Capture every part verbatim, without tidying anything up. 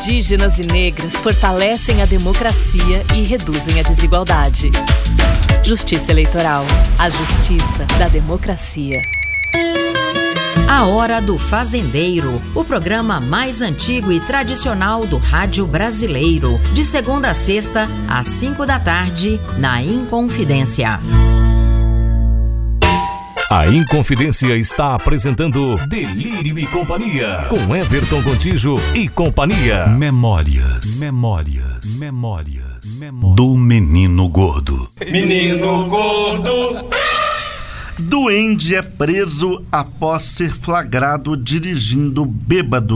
indígenas e negras fortalecem a democracia e reduzem a desigualdade. Justiça Eleitoral. A justiça da democracia. A Hora do Fazendeiro, o programa mais antigo e tradicional do rádio brasileiro. De segunda a sexta, às cinco da tarde, na Inconfidência. A Inconfidência está apresentando Delírio e Companhia, com Everton Gontijo e companhia. Memórias, memórias, memórias, memórias do Menino Gordo. Menino Gordo. Duende é preso após ser flagrado dirigindo bêbado.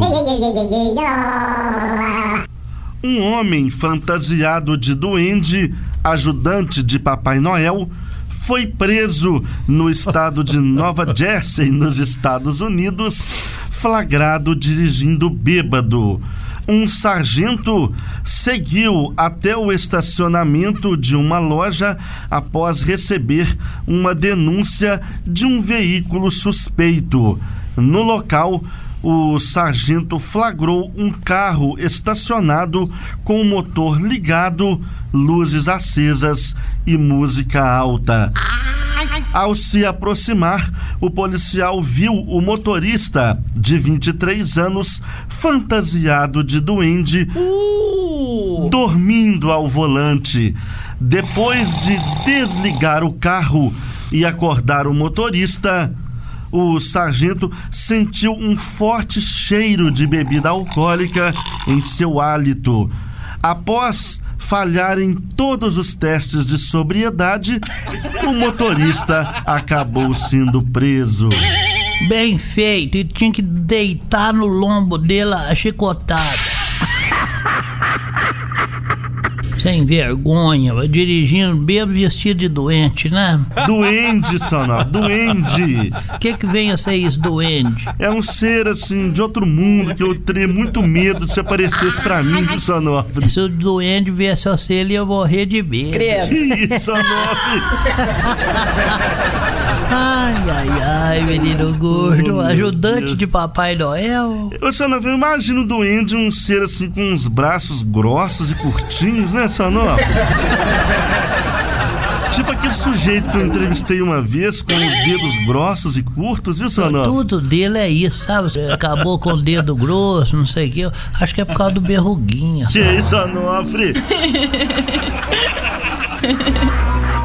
Um homem fantasiado de duende, ajudante de Papai Noel, foi preso no estado de Nova Jersey, nos Estados Unidos, flagrado dirigindo bêbado. Um sargento seguiu até o estacionamento de uma loja após receber uma denúncia de um veículo suspeito. No local, o sargento flagrou um carro estacionado com o motor ligado, luzes acesas e música alta. Ao se aproximar, o policial viu o motorista de vinte e três anos, fantasiado de duende, uh! dormindo ao volante. Depois de desligar o carro e acordar o motorista, o sargento sentiu um forte cheiro de bebida alcoólica em seu hálito. Após falhar em todos os testes de sobriedade, o motorista acabou sendo preso. Bem feito, e tinha que deitar no lombo dele a chicotada. Sem vergonha, vai dirigindo bêbado vestido de doente, né? Duende, Sonó, duende. O que que vem a ser isso, duende? É um ser, assim, de outro mundo que eu teria muito medo de se aparecesse pra mim, viu, Sonófilo? Se o duende viesse a ser, ele ia morrer de medo. Que isso, Sonófilo? Ai, ai, ai, menino gordo, oh, ajudante Deus. De Papai Noel. Ô, Sonófilo, imagina o duende, um ser assim com uns braços grossos e curtinhos, né, Sonófilo? Tipo aquele sujeito que eu entrevistei uma vez com os dedos grossos e curtos, viu, Sonófilo? Tudo dele é isso, sabe? Acabou com o dedo grosso, não sei o que. Acho que é por causa do berruguinha. Que isso, Sonófilo?